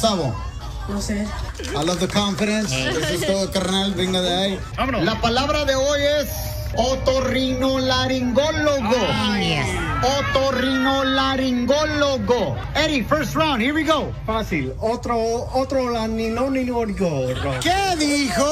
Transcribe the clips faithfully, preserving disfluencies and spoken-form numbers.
sabo? No sé. I love the confidence. Eso es todo, carnal. Venga de ahí. Vámonos. La palabra de hoy es otorrinolaringólogo. Oh, yes. Otorrinolaringólogo. Eddie, first round. Here we go. Fácil. Otro, otro laninónico. ¿Qué dijo?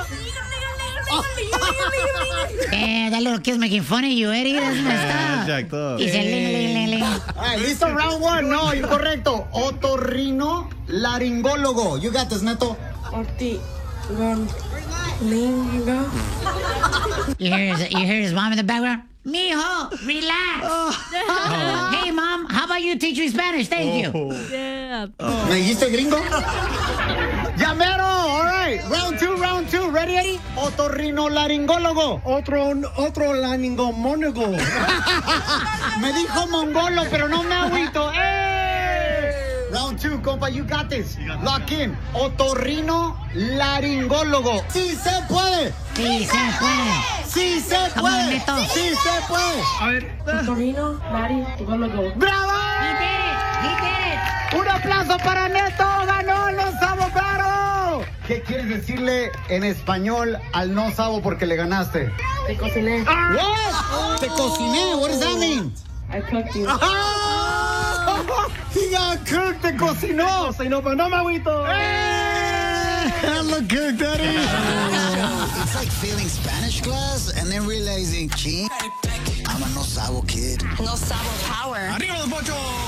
Eh, that little kid's making fun of you, Eddie. That's messed up. Jack, todo. Dice ling, ling, ling, ling. Right, listo, round one. No, incorrecto. Otorrinolaringólogo. You got this, Neto. Orti. Gon. Linga. You hear his, you hear his mom in the background? Mijo, relax. Hey, mom, how about you teach me Spanish? Thank you. Yeah. ¿Me dijiste gringo? ¡Llamero! All right. Round two, round two. Ready, Eddie? Otorrinolaringólogo. Otro, otro laningomónico. Me dijo mongolo, pero no me agüito. ¡Eh! Round two, compa, you got this. Lock in. Otorrinolaringólogo. ¡Sí se puede! Sí, se puede. ¡Sí se Come on, puede! Neto. ¡Sí se puede! A ver. Torino, Lari, Gólogo. ¡Bravo! He did it. He did it. ¡Un aplauso para Neto! ¡Ganó el no sabo, claro! ¿Qué quieres decirle en español al no sabo porque le ganaste? Te cociné. What? Te cociné. What does that mean? I cooked you. Ah! He got cooked. Te cocinó. Cocinó, pero no me agüito. Hella cooked, Daddy. It's like failing Spanish class and then realizing, ching, I'm a no sabo kid. No sabo power. ¡Arriba, Don Poncho!